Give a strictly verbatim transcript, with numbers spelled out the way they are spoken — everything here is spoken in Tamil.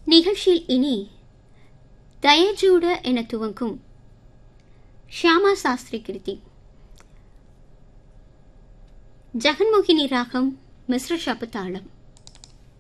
நிகழ்ச்சியில் இனி தயஜூட என துவங்கும் ஷியாமா சாஸ்திரி கிருதி. ஜெகன்மோகினி ராகம், மிஸ்ர ஷப்பு தாளம்.